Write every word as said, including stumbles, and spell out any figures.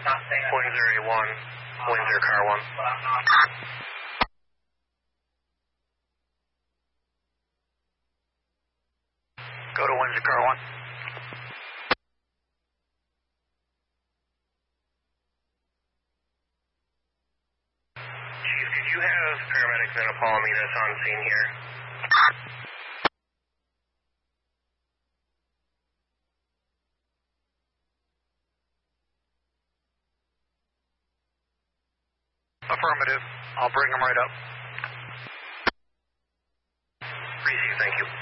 Windsor A one, Windsor Car one. Go to Windsor Car one. Chief, could you have paramedics and a Apollo meet us on scene here? Affirmative. I'll bring them right up. Receive, thank you.